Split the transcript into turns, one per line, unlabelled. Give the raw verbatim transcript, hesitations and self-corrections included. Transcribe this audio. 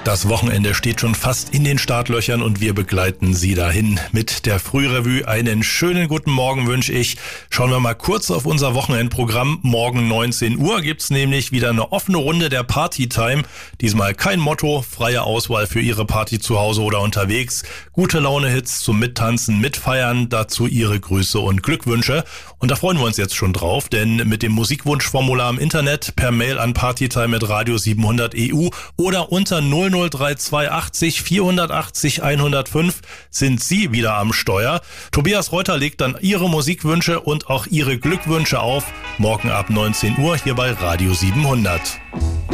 Das Wochenende steht schon fast in den Startlöchern und wir begleiten Sie dahin mit der Frührevue. Einen schönen guten Morgen wünsche ich. Schauen wir mal kurz auf unser Wochenendprogramm. Morgen neunzehn Uhr gibt's nämlich wieder eine offene Runde der Partytime. Diesmal kein Motto, freie Auswahl für Ihre Party zu Hause oder unterwegs. Gute Laune-Hits zum Mittanzen, Mitfeiern, dazu Ihre Grüße und Glückwünsche. Und da freuen wir uns jetzt schon drauf, denn mit dem Musikwunschformular im Internet, per Mail an partytime at radio siebenhundert E U oder unter null null drei zwei achtzig vierhundertachtzig hundertfünf sind Sie wieder am Steuer. Tobias Reuter legt dann Ihre Musikwünsche und auch Ihre Glückwünsche auf. Morgen ab neunzehn Uhr hier bei Radio siebenhundert.